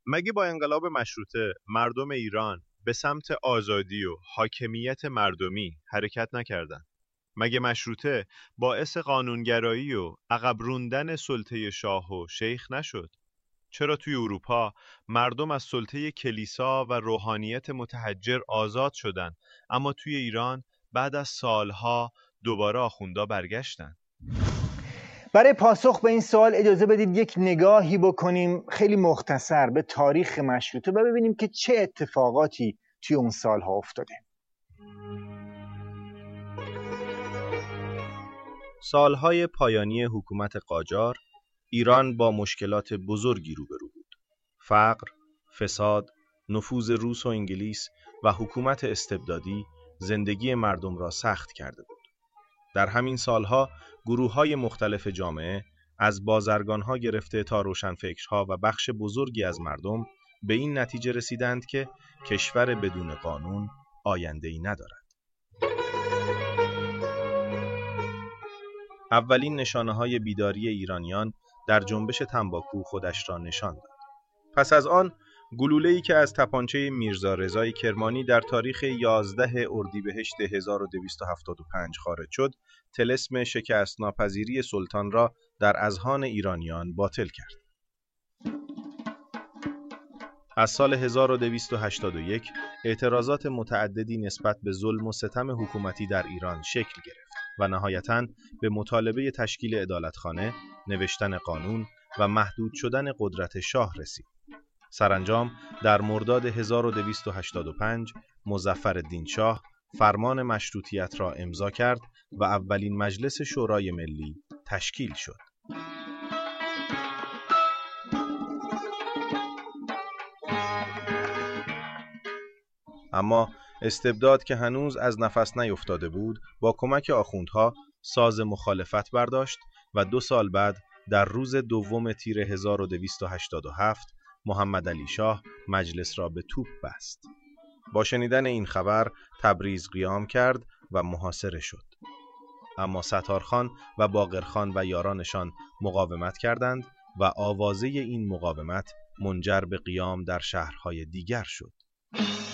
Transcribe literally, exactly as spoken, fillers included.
مگه با انقلاب مشروطه مردم ایران به سمت آزادی و حاکمیت مردمی حرکت نکردند؟ مگه مشروطه باعث قانونگرایی و عقب روندن سلطه شاه و شیخ نشد؟ چرا توی اروپا مردم از سلطه کلیسا و روحانیت متحجر آزاد شدن، اما توی ایران بعد از سالها دوباره آخوندا برگشتن؟ برای پاسخ به این سوال اجازه بدید یک نگاهی بکنیم خیلی مختصر به تاریخ مشروطه و ببینیم که چه اتفاقاتی توی اون سالها افتاده. سالهای پایانی حکومت قاجار، ایران با مشکلات بزرگی روبرو بود. فقر، فساد، نفوذ روس و انگلیس و حکومت استبدادی زندگی مردم را سخت کرده بود. در همین سالها گروه‌های مختلف جامعه از بازرگان‌ها گرفته تا روشنفکرها و بخش بزرگی از مردم به این نتیجه رسیدند که کشور بدون قانون آینده‌ای ندارد. اولین نشانه‌های بیداری ایرانیان در جنبش تنباکو خودش را نشان داد. پس از آن گلوله‌ای که از تپانچه میرزا رضای کرمانی در تاریخ یازده اردیبهشت هزار و دویست و هفتاد و پنج خارج شد، طلسم شکست ناپذیری سلطان را در اذهان ایرانیان باطل کرد. از سال هزار و دویست و هشتاد و یک اعتراضات متعددی نسبت به ظلم و ستم حکومتی در ایران شکل گرفت و نهایتاً به مطالبه تشکیل عدالتخانه، نوشتن قانون و محدود شدن قدرت شاه رسید. سرانجام در مرداد هزار و دویست و هشتاد و پنج مظفرالدین شاه فرمان مشروطیت را امضا کرد و اولین مجلس شورای ملی تشکیل شد. اما استبداد که هنوز از نفس نیفتاده بود، با کمک آخوندها ساز مخالفت برداشت و دو سال بعد در روز دوم تیر هزار و دویست و هشتاد و هفت محمد علی شاه مجلس را به توپ بست. با شنیدن این خبر تبریز قیام کرد و محاصره شد. اما ستارخان و باقرخان و یارانشان مقاومت کردند و آوازه این مقاومت منجر به قیام در شهرهای دیگر شد.